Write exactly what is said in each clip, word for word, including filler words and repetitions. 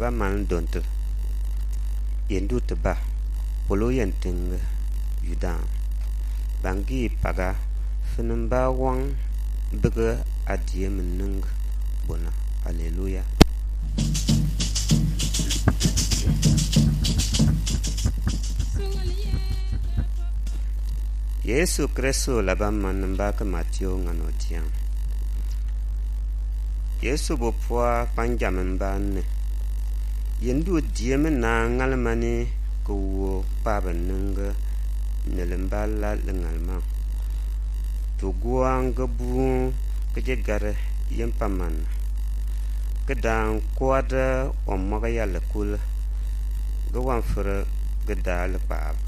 ba man donter yendu tba polo yenting yudan bangi paga finimba wang biga adie menung bona haleluya. Yesu Kristo laba manimba ka Matthew nganotiang. Yesu bo pwa panjamimba ne. Yendu diem na ngalmani ko wo paba nunga nelimba la lengalma. To guang gabu kejegar yempaman. Kedang kwada omaga yalla kul gawan fur gedal paba.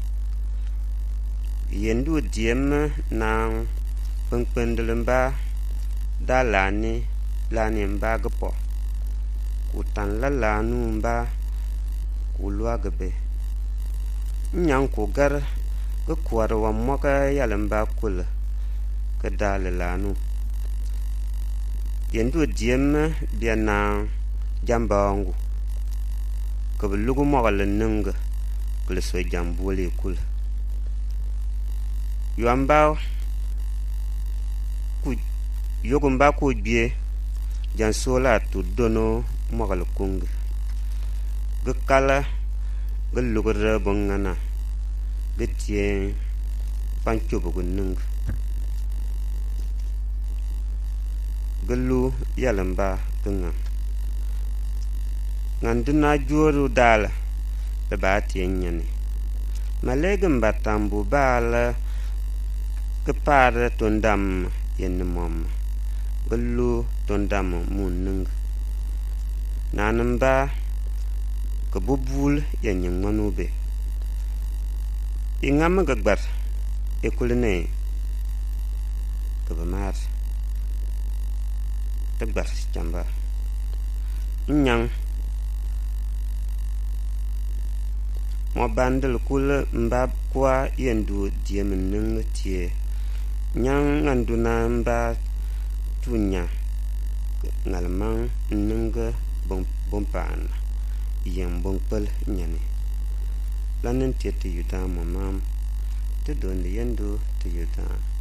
Yendu diem na pengpendelemba dalani lani mba gapo kutan la lanu mba kulwa gabe nyang ko gar ga kwar wa moka yalemba kul ka dal lanu yendu diem biana jambangu ka lugu mogal nunga kul so jambole kul Yuamba ku yogumba ku bie jansola tu dono mogal kung gakala galugra bongana getie pancho bugunung galu yalamba tunga nganduna joru dala babati nyane malegum batambu bala Kepara tondam yen mom gelu tondam munung nanamba kebubul yen manube ingam gagbar ekulne kebamar tagbar chamba nyang mo bandel kul mbab kwa yendu diemenung tie Nyang nganduna mba tunya ngalmang nunga bompan yang bongpel nyane lanen tiati yuda mamam tu don yendu tu yuda